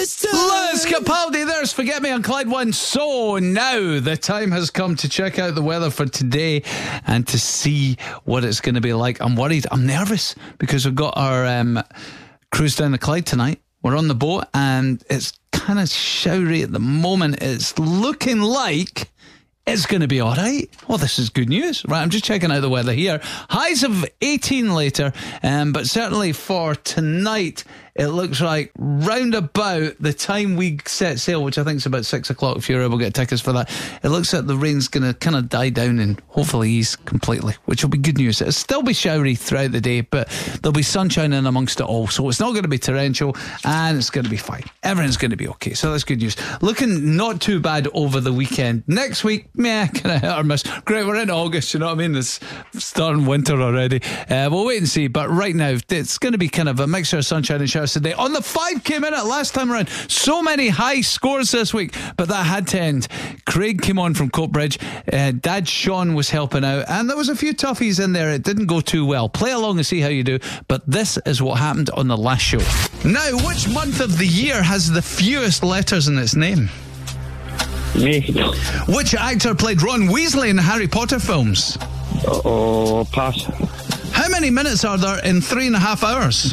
Lewis Capaldi, there's Forget Me on Clyde One. So now the time has come to check out the weather for today and to see what it's going to be like. I'm worried, I'm nervous because we've got our cruise down the Clyde tonight. We're on the boat and it's kind of showery at the moment. It's looking like it's going to be all right. Well, this is good news. Right, I'm just checking out the weather here. Highs of 18 later, but certainly for tonight, it looks like round about the time we set sail, which I think is about 6 o'clock if you're able to get tickets for that, it looks like the rain's going to kind of die down and hopefully ease completely, which will be good news. It'll still be showery throughout the day, but there'll be sunshine in amongst it all, so it's not going to be torrential and it's going to be fine. Everything's going to be okay, so that's good news. Looking not too bad over the weekend. Next week, kind of hit or miss. Great, we're in August, you know what I mean? It's starting winter already. We'll wait and see, but right now it's going to be kind of a mixture of sunshine and showers today. On the 5K minute last time around, so many high scores this week, but that had to end. Craig came on from Coatbridge, Dad Sean was helping out, and there was a few toughies in there. It didn't go too well. Play along and see how you do, but this is what happened on the last show. Now, which month of the year has the fewest letters in its name? Me. Which actor played Ron Weasley in the Harry Potter films? Pass. How many minutes are there in 3.5 hours?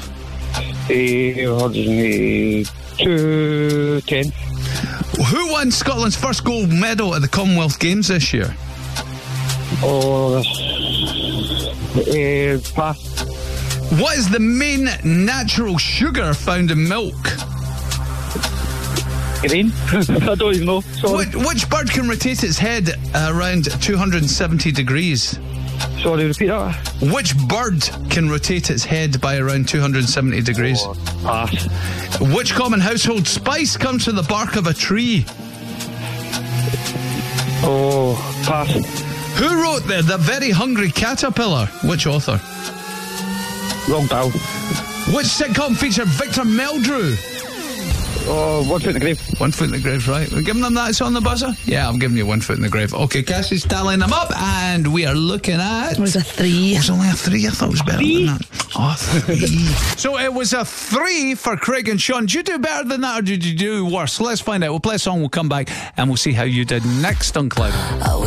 2:10. Who won Scotland's first gold medal at the Commonwealth Games this year? Pass. What is the main natural sugar found in milk? Green. I don't even know. Sorry. Which bird can rotate its head around 270 degrees? Sorry, repeat that. Which bird can rotate its head by around 270 degrees? Pass. Which common household spice comes from the bark of a tree? Pass. Who wrote The Very Hungry Caterpillar? Which author? Wrong down. Which sitcom featured Victor Meldrew? 1 foot in the grave. 1 foot in the grave, right? We're giving them that, it's on the buzzer? Yeah, I'm giving you 1 foot in the grave. Okay, Cassie's tallying them up, and we are looking at... It was a 3. It was only a 3. I thought it was better than that. 3. So it was a 3 for Craig and Sean. Did you do better than that, or did you do worse? Let's find out. We'll play a song, we'll come back, and we'll see how you did next on Cloud.